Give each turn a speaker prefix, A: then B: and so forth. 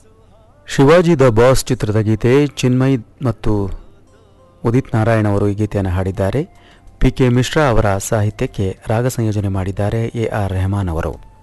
A: Shivaji the boss ಚಿತ್ರದ ಗೀತೆ. ಚಿನ್ಮಯ್ ಮತ್ತು ಉದಿತ್ ನಾರಾಯಣ್ ಅವರು ಈ ಗೀತೆಯನ್ನು ಹಾಡಿದ್ದಾರೆ. ಪಿ ಕೆ ಮಿಶ್ರಾ ಅವರ ಸಾಹಿತ್ಯಕ್ಕೆ ರಾಗ ಸಂಯೋಜನೆ ಮಾಡಿದ್ದಾರೆ ಎ ಆರ್ ರೆಹಮಾನ್ ಅವರು.